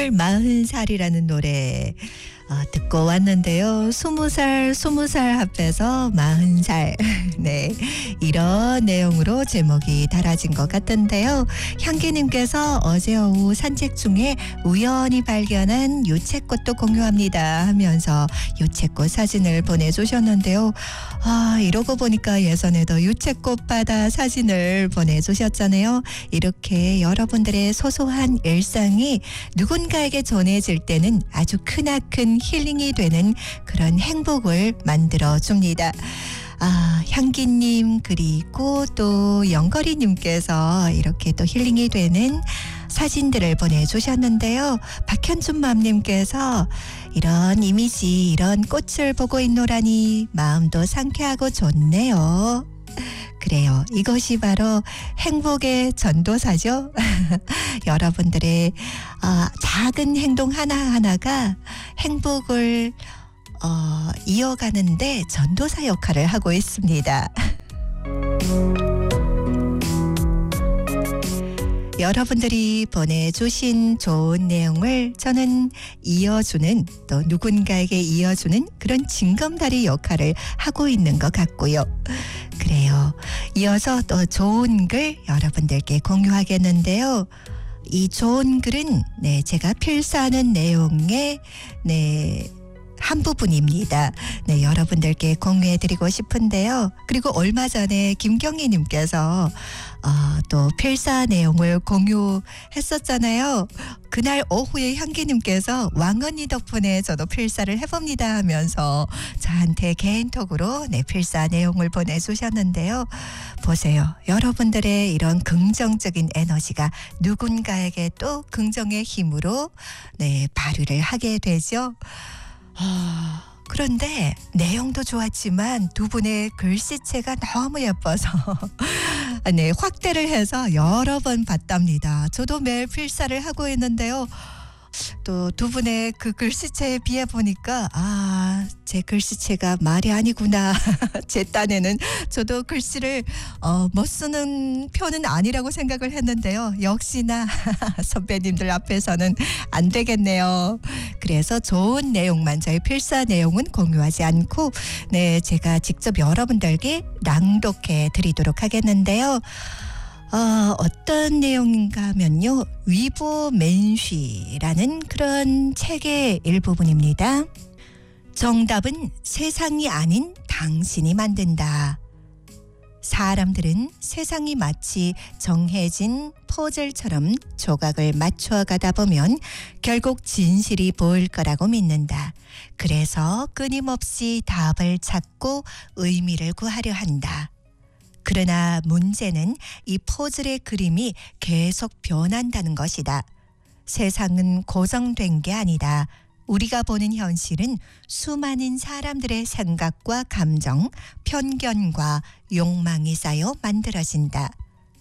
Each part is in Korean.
스물 마흔 살이라는 노래 듣고 왔는데요. 20살 합해서 40살. 네, 이런 내용으로 제목이 달아진 것 같은데요. 향기님께서 어제 오후 산책 중에 우연히 발견한 유채꽃도 공유합니다 하면서 유채꽃 사진을 보내주셨는데요. 이러고 보니까 예전에도 유채꽃 바다 사진을 보내주셨잖아요. 이렇게 여러분들의 소소한 일상이 누군가에게 전해질 때는 아주 크나큰 힐링이 되는 그런 행복을 만들어줍니다. 향기님 그리고 또 영거리님께서 이렇게 또 힐링이 되는 사진들을 보내주셨는데요. 박현준맘님께서 이런 이미지, 이런 꽃을 보고 있노라니 마음도 상쾌하고 좋네요. 그래요. 이것이 바로 행복의 전도사죠. 여러분들의 작은 행동 하나하나가 행복을 이어가는데 전도사 역할을 하고 있습니다. 여러분들이 보내주신 좋은 내용을 저는 이어주는, 또 누군가에게 이어주는 그런 징검다리 역할을 하고 있는 것 같고요. 그래요. 이어서 또 좋은 글 여러분들께 공유하겠는데요. 이 좋은 글은 제가 필사하는 내용의 한 부분입니다. 네, 여러분들께 공유해드리고 싶은데요. 그리고 얼마 전에 김경희님께서 또 필사 내용을 공유했었잖아요. 그날 오후에 향기님께서 왕언니 덕분에 저도 필사를 해봅니다 하면서 저한테 개인톡으로 필사 내용을 보내주셨는데요. 보세요. 여러분들의 이런 긍정적인 에너지가 누군가에게 또 긍정의 힘으로 발휘를 하게 되죠. 그런데 내용도 좋았지만 두 분의 글씨체가 너무 예뻐서 확대를 해서 여러 번 봤답니다. 저도 매일 필사를 하고 있는데요. 또 두 분의 그 글씨체에 비해 보니까 제 글씨체가 말이 아니구나. 제 딴에는 저도 글씨를 못 쓰는 편은 아니라고 생각을 했는데요. 역시나 선배님들 앞에서는 안 되겠네요. 그래서 좋은 내용만, 저희 필사 내용은 공유하지 않고 제가 직접 여러분들께 낭독해 드리도록 하겠는데요. 어떤 내용인가 하면요. 위보맨쉬라는 그런 책의 일부분입니다. 정답은 세상이 아닌 당신이 만든다. 사람들은 세상이 마치 정해진 퍼즐처럼 조각을 맞춰 가다 보면 결국 진실이 보일 거라고 믿는다. 그래서 끊임없이 답을 찾고 의미를 구하려 한다. 그러나 문제는 이 퍼즐의 그림이 계속 변한다는 것이다. 세상은 고정된 게 아니다. 우리가 보는 현실은 수많은 사람들의 생각과 감정, 편견과 욕망이 쌓여 만들어진다.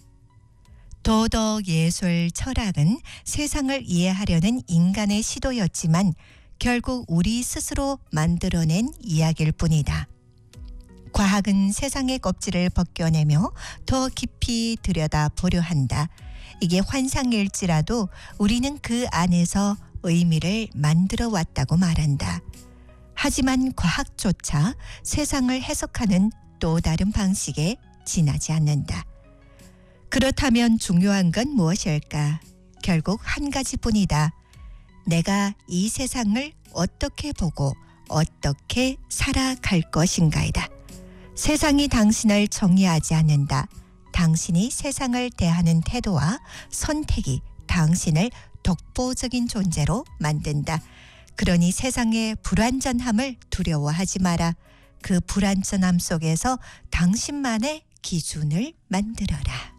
도덕, 예술, 철학은 세상을 이해하려는 인간의 시도였지만 결국 우리 스스로 만들어낸 이야기일 뿐이다. 과학은 세상의 껍질을 벗겨내며 더 깊이 들여다보려 한다. 이게 환상일지라도 우리는 그 안에서 의미를 만들어 왔다고 말한다. 하지만 과학조차 세상을 해석하는 또 다른 방식에 지나지 않는다. 그렇다면 중요한 건 무엇일까? 결국 한 가지뿐이다. 내가 이 세상을 어떻게 보고 어떻게 살아갈 것인가이다. 세상이 당신을 정의하지 않는다. 당신이 세상을 대하는 태도와 선택이 당신을 독보적인 존재로 만든다. 그러니 세상의 불완전함을 두려워하지 마라. 그 불완전함 속에서 당신만의 기준을 만들어라.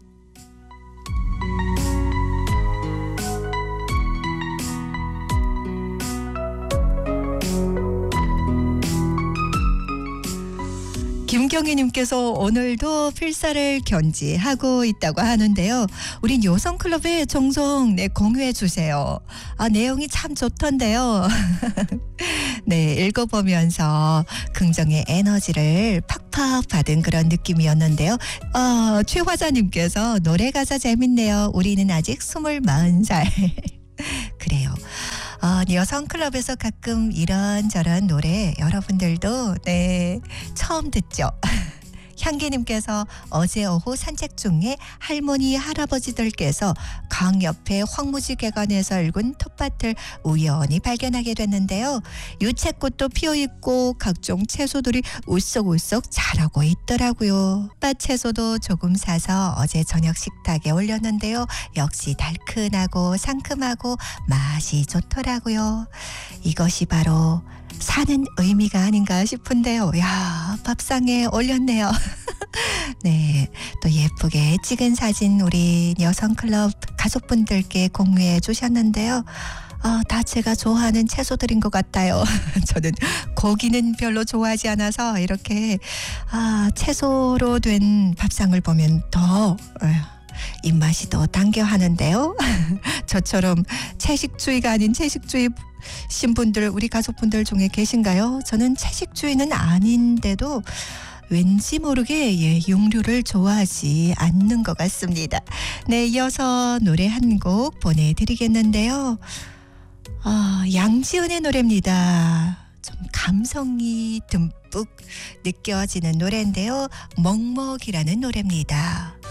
김경희님께서 오늘도 필사를 견지하고 있다고 하는데요. 우린 여성클럽에 종종 공유해 주세요. 내용이 참 좋던데요. 읽어보면서 긍정의 에너지를 팍팍 받은 그런 느낌이었는데요. 최화자님께서 노래 가사 재밌네요. 우리는 아직 40살. 그래요. 여성 클럽에서 가끔 이런저런 노래 여러분들도 처음 듣죠. 향기님께서 어제 오후 산책 중에 할머니 할아버지들께서 강 옆에 황무지개간에서 얽은 텃밭을 우연히 발견하게 됐는데요. 유채꽃도 피어있고 각종 채소들이 우석우석 자라고 있더라고요. 밭 채소도 조금 사서 어제 저녁 식탁에 올렸는데요. 역시 달큰하고 상큼하고 맛이 좋더라고요. 이것이 바로 사는 의미가 아닌가 싶은데요. 야, 밥상에 올렸네요. 네, 또 예쁘게 찍은 사진 우리 여성클럽 가족분들께 공유해 주셨는데요. 다 제가 좋아하는 채소들인 것 같아요. 저는 고기는 별로 좋아하지 않아서 이렇게 채소로 된 밥상을 보면 더 입맛이 더 당겨 하는데요. 저처럼 채식주의가 아닌 채식주의 신분들 우리 가족분들 중에 계신가요? 저는 채식주의는 아닌데도 왠지 모르게 육류를 좋아하지 않는 것 같습니다. 네, 이어서 노래 한 곡 보내드리겠는데요. 양지은의 노래입니다. 좀 감성이 듬뿍 느껴지는 노래인데요. 먹먹이라는 노래입니다.